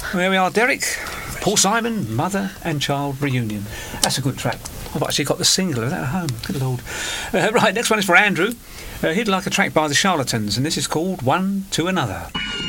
There we are, Derek. Paul Simon, Mother and Child Reunion. That's a good track. I've actually got the single of that at home. Good Lord. Right, next one is for Andrew. He'd like a track by the Charlatans, and this is called One to Another.